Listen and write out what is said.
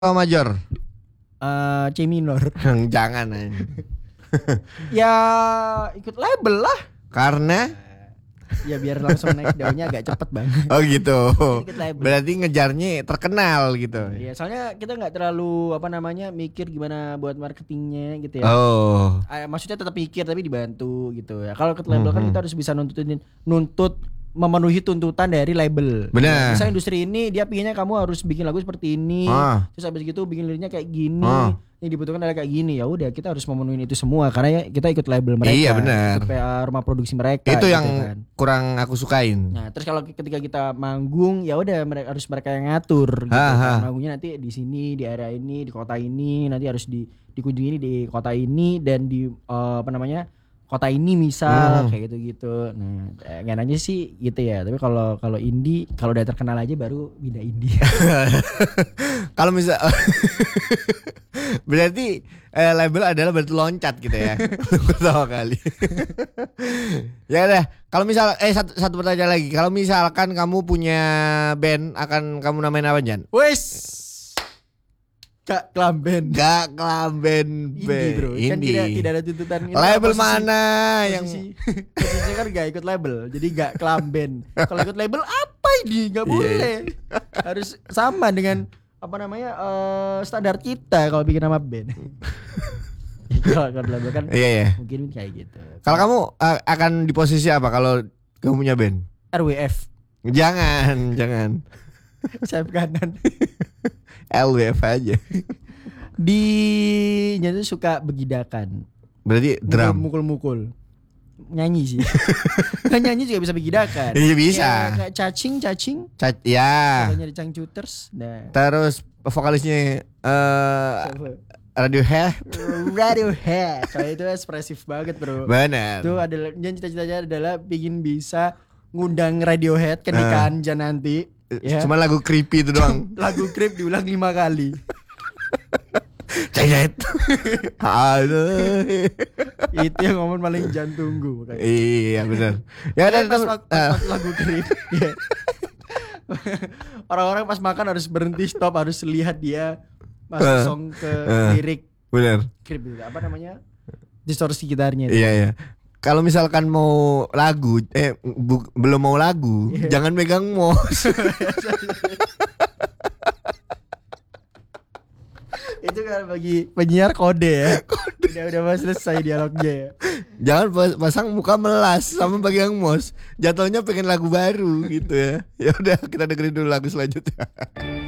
Oh, major. C minor. Jangan aja. Ya ikut label lah. Karena Ya biar langsung naik daunnya agak cepet banget. oh gitu. Ikut label. Berarti ngejarnya terkenal gitu. Iya, soalnya kita nggak terlalu mikir gimana buat marketingnya gitu ya. Oh. Maksudnya tetap mikir tapi dibantu gitu ya. Kalau ikut label kan kita harus bisa nuntut memenuhi tuntutan dari label. Benar. Misalnya industri ini dia pinginnya kamu harus bikin lagu seperti ini. Terus habis gitu bikin liriknya kayak gini. Yang dibutuhkan adalah kayak gini. Ya udah kita harus memenuhi itu semua karena ya kita ikut label mereka. Iya benar. Ikut rumah produksi mereka. Itu gitu yang kan. kurang aku sukain. Nah, terus kalau ketika kita manggung ya udah mereka yang ngatur gitu. Kan. Manggungnya nanti di sini, di area ini, di kota ini, nanti harus dikunjungi ini di kota ini dan di kota ini misal kayak gitu-gitu. Nah, ngananya sih gitu ya. Tapi kalau indie, kalau udah terkenal aja baru pindah indie. Kalau misal berarti label adalah batu loncat gitu ya. Pertama kali. Ya udah, kalau misal satu pertanyaan lagi. Kalau misalkan kamu punya band, akan kamu namain apa, Jan? Wes. Gak kelamben. Gak kelamben Indie bro. Kan tidak ada tuntutan. Label mana yang posisinya kan gak ikut label. Jadi gak kelamben. Kalau ikut label apa ini? Gak boleh. Harus sama dengan standar kita kalau bikin nama band. Kalau label kan mungkin kayak gitu. Kalau kamu akan di posisi apa kalau kamu punya band? RWF. Jangan. Sayap kanan. LWF aja. Jadi suka begidakan. Berarti drum. Mukul-mukul. Nyanyi sih. Kan nyanyi juga bisa begidakan. Iya bisa. Kayak cacing. Ya. Katanya di Cangcuters. Nah. Terus vokalisnya Radiohead. Soalnya itu ekspresif banget bro. Benar. Itu adalah cita-citanya adalah bikin bisa ngundang Radiohead ke nikahan Jan nanti. Ya. Cuma lagu creepy itu doang. Lagu creep diulang 5 kali. Cengit. Itu yang ngomong paling Jan tunggu. Iya benar. Ya dan pas lagu creep. Orang-orang pas makan harus berhenti stop, harus lihat dia masuk song ke lirik. Benar. Creep itu distorsi gitarnya. Iya. Kalau misalkan mau lagu, belum mau lagu, jangan megang mouse. Itu kan bagi penyiar kode ya. Udah selesai dialognya ya. Jangan pasang muka melas sama pegang mouse. Jatuhnya pengen lagu baru gitu ya. Ya udah kita dengerin dulu lagu selanjutnya.